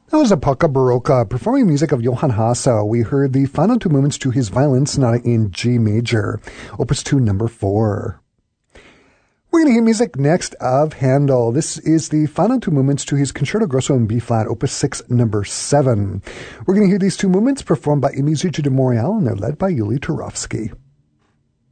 That was a polka barocca, performing music of Johann Hasse. We heard the final two movements to his violin sonata in G major, Opus 2, number 4. We're going to hear music next of Handel. This is the final two movements to his Concerto Grosso in B-flat, Opus 6, number 7. We're going to hear these two movements performed by I Musici di Montreal, and they're led by Yuli Turovsky.